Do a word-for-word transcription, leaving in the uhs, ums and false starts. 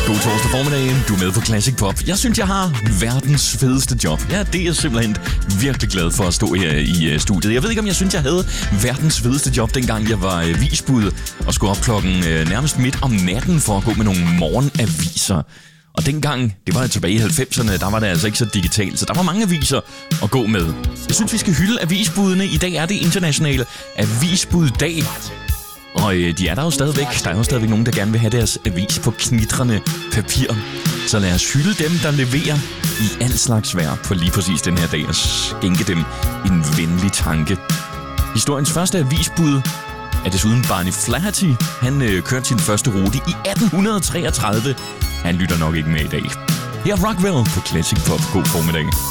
God torsdag formiddag. Du er med på Classic Pop. Jeg synes, jeg har verdens fedeste job. Ja, det er jeg simpelthen virkelig glad for at stå her i studiet. Jeg ved ikke, om jeg synes, jeg havde verdens fedeste job, dengang jeg var avisbud og skulle op klokken nærmest midt om natten for at gå med nogle morgenaviser. Og dengang, det var tilbage i halvfemserne, der var det altså ikke så digitalt, så der var mange aviser at gå med. Jeg synes, vi skal hylde avisbudene. I dag er det internationale avisbuddag. Og øh, de er der jo stadigvæk. Der er jo stadigvæk nogen, der gerne vil have deres avis på knitrende papir. Så lad os hylde dem, der leverer i al slags vejr på lige præcis den her dag, og skænke dem en venlig tanke. Historiens første avisbud er desuden Barney Flaherty. Han øh, kørte sin første rute i atten treogtredive. Han lytter nok ikke med i dag. Her er Rockwell på Classic Pop. God formiddag.